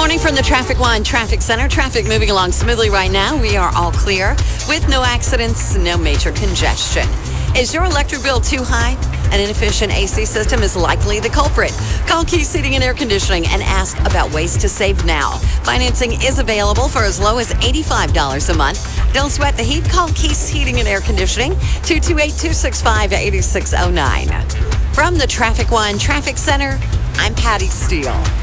Morning from the Traffic One Traffic Center. Traffic moving along smoothly right now. We are all clear with no accidents, no major congestion. Is your electric bill too high? An inefficient AC system is likely the culprit. Call Keys Heating and Air Conditioning and ask about ways to save now. Financing is available for as low as $85 a month. Don't sweat the heat. Call Keys Heating and Air Conditioning, 228-265-8609. From the Traffic One Traffic Center, I'm Patty Steele.